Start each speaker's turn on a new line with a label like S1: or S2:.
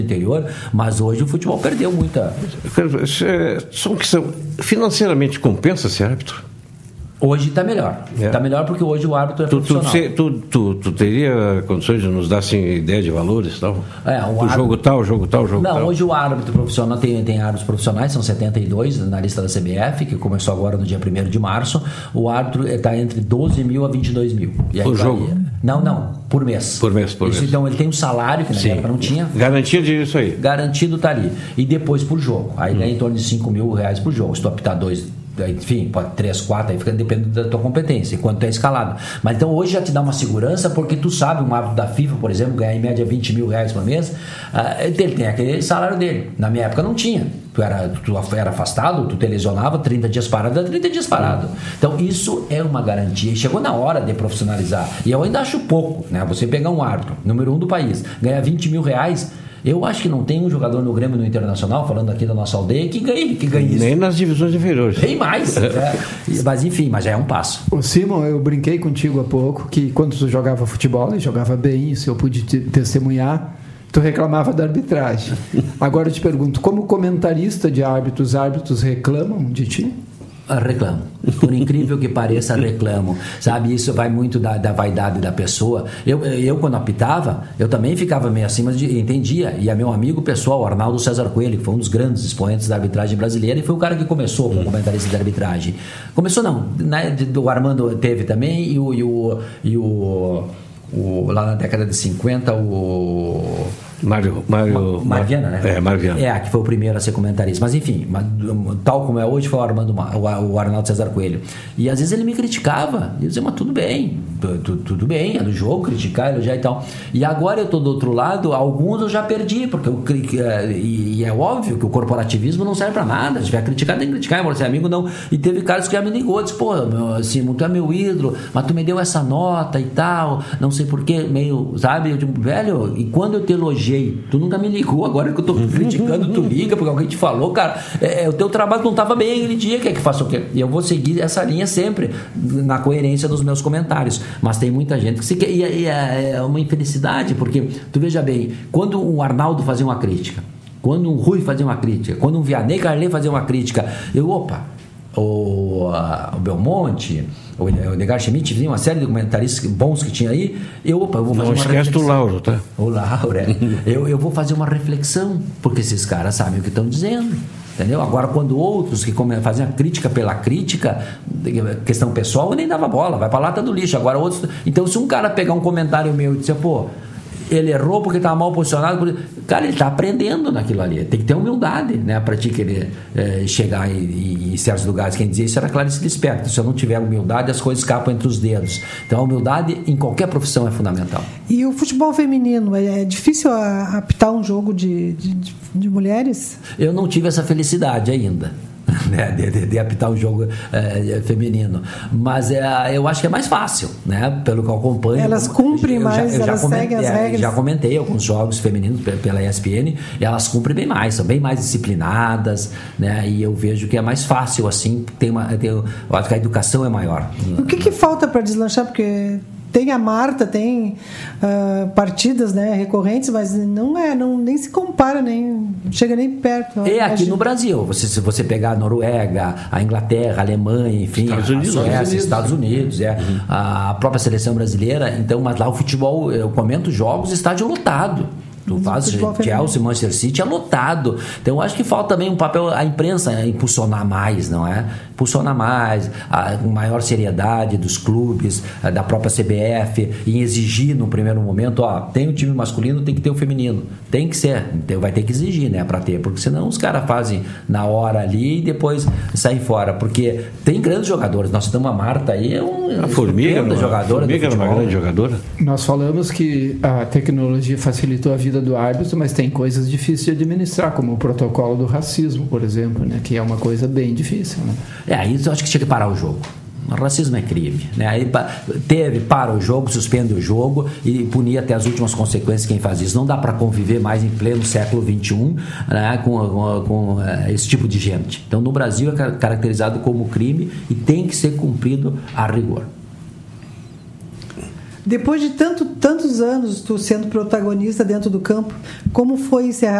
S1: interior, mas hoje o futebol perdeu muita.
S2: Só uma questão, financeiramente compensa ser árbitro?
S1: Hoje está melhor. Está melhor porque hoje o árbitro é profissional.
S2: Tu teria condições de nos dar assim, ideia de valores e tal?
S1: Jogo tal.
S2: Não,
S1: hoje o árbitro profissional tem árbitros profissionais, são 72 na lista da CBF, que começou agora no dia 1º de março. O árbitro está entre 12 mil a 22 mil.
S2: Por jogo?
S1: Não, por mês.
S2: Por mês.
S1: Então ele tem um salário que na época não tinha.
S2: Garantia disso aí.
S1: Garantido está ali. E depois por jogo. Aí ganha em torno de 5 mil reais por jogo. Se tu apitar 2, enfim, pode 3, 4, aí fica dependendo da tua competência, enquanto tu é escalado. Mas então hoje já te dá uma segurança, porque tu sabe, um árbitro da FIFA, por exemplo, ganha em média 20 mil reais por mês, ele tem aquele salário dele. Na minha época não tinha. Tu era afastado, tu te lesionava, 30 dias parado, 30 dias parado. Então isso é uma garantia. E chegou na hora de profissionalizar. E eu ainda acho pouco, né? Você pegar um árbitro, número 1 do país, ganhar 20 mil reais. Eu acho que não tem um jogador no Grêmio, no Internacional, falando aqui da nossa aldeia, que ganhe isso.
S2: Nem nas divisões inferiores.
S1: Tem mais. Mas enfim, mas já é um passo.
S3: Ô Simon, eu brinquei contigo há pouco que quando tu jogava futebol, e jogava bem, isso eu pude testemunhar, tu reclamava da arbitragem. Agora eu te pergunto, como comentarista de árbitros, os árbitros reclamam de ti?
S1: Reclamo. Por incrível que pareça, reclamo. Sabe, isso vai muito da vaidade da pessoa. Eu quando apitava, eu também ficava meio assim, mas entendia. E a meu amigo pessoal, Arnaldo César Coelho, que foi um dos grandes expoentes da arbitragem brasileira e foi o cara que começou como comentarista de arbitragem. Começou não, né, o Armando teve também lá na década de 50 o
S2: Mário
S1: Viana, né?
S2: Mário Viana.
S1: Que foi o primeiro a ser comentarista. Mas enfim, tal como é hoje, foi o Arnaldo César Coelho. E às vezes ele me criticava. E eu dizia, mas tudo bem, é do jogo, criticar, elogiar e tal. E agora eu estou do outro lado, alguns eu já perdi, porque e é óbvio que o corporativismo não serve para nada. Se tiver criticar, tem que criticar, você é amigo, não. E teve caras que já me ligou, disse, pô, Simon, tu é meu ídolo, mas tu me deu essa nota e tal, não sei porquê, meio, sabe? Eu digo, velho, e quando eu te elogiei, tu nunca me ligou, agora que eu tô criticando, tu liga, porque alguém te falou, cara, o teu trabalho não tava bem aquele dia, quer que faça o quê? E eu vou seguir essa linha sempre, na coerência dos meus comentários. Mas tem muita gente que se quer, e é uma infelicidade, porque, tu veja bem, quando um Arnaldo fazia uma crítica, quando um Rui fazia uma crítica, quando um Vianney Carlet fazia uma crítica, o Belmonte, o Edgar Schmidt, uma série de comentaristas bons que tinha aí, eu vou fazer uma reflexão.
S2: Não esquece do Lauro, tá?
S1: O Lauro, eu vou fazer uma reflexão, porque esses caras sabem o que estão dizendo, entendeu? Agora, quando outros que faziam a crítica pela crítica, questão pessoal, eu nem dava bola, vai pra lata do lixo. Agora outros, então se um cara pegar um comentário meu e dizer, pô, ele errou porque estava mal posicionado. Cara, ele está aprendendo naquilo ali. Tem que ter humildade, né, para ti querer chegar em certos lugares. Quem dizia isso era Clarice Lispector. Se eu não tiver humildade, as coisas escapam entre os dedos. Então, a humildade em qualquer profissão é fundamental.
S4: E o futebol feminino, é difícil apitar um jogo de mulheres?
S1: Eu não tive essa felicidade ainda. Né, de apitar um jogo feminino, mas eu acho que é mais fácil, né, pelo que eu acompanho.
S4: Elas cumprem mais, elas seguem as regras.
S1: Já comentei alguns jogos femininos pela ESPN, elas cumprem bem mais, são bem mais disciplinadas, né, e eu vejo que é mais fácil assim, eu acho que a educação é maior.
S4: O que falta para deslanchar? Porque tem a Marta, tem partidas, né, recorrentes, mas nem se compara, nem chega nem perto.
S1: Aqui no Brasil, se você pegar a Noruega, a Inglaterra, a Alemanha, enfim, Estados Unidos, a própria seleção brasileira, então, mas lá o futebol, eu comento jogos, estádio lotado. Tu faz Chelsea, Manchester City é lotado. Então eu acho que falta também um papel, a imprensa impulsionar mais, não é? Impulsionar mais, com maior seriedade dos clubes, da própria CBF, em exigir no primeiro momento, tem o time masculino, tem que ter o feminino. Tem que ser, então vai ter que exigir, né, para ter, porque senão os caras fazem na hora ali e depois saem fora, porque tem grandes jogadores. Nós temos a Marta aí,
S2: a Formiga era uma grande jogadora.
S3: Nós falamos que a tecnologia facilitou a vida do árbitro, mas tem coisas difíceis de administrar, como o protocolo do racismo, por exemplo, né, que é uma coisa bem difícil, né?
S1: Aí eu acho que tinha que parar o jogo. O racismo é crime, né? Aí para o jogo, suspende o jogo e punir até as últimas consequências quem faz isso. Não dá para conviver mais em pleno século XXI, né, com esse tipo de gente. Então, no Brasil é caracterizado como crime e tem que ser cumprido a rigor.
S4: Depois de tantos anos tu sendo protagonista dentro do campo, como foi encerrar